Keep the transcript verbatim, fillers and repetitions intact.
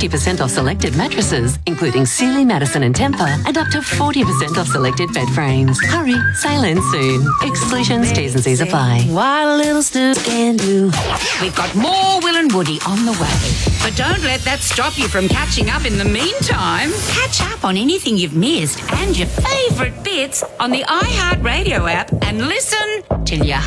fifty percent off selected mattresses, including Sealy, Madison and Tempur, and up to forty percent off selected bed frames. Hurry, sale ends soon. Exclusions, T's and C's apply. What a little Snoop can do. We've got more Will and Woody on the way. But don't let that stop you from catching up in the meantime. Catch up on anything you've missed and your favourite bits on the iHeartRadio app and listen till you